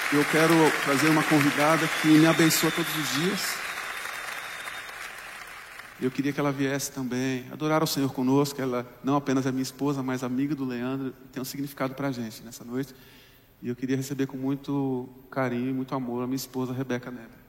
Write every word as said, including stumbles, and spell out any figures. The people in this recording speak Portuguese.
eu quero trazer uma convidada que me abençoa todos os dias. Eu queria que ela viesse também adorar ao Senhor conosco. Ela não apenas é minha esposa, mas amiga do Leandro. Tem um significado para a gente nessa noite. E eu queria receber com muito carinho e muito amor a minha esposa, Rebeca Nebre.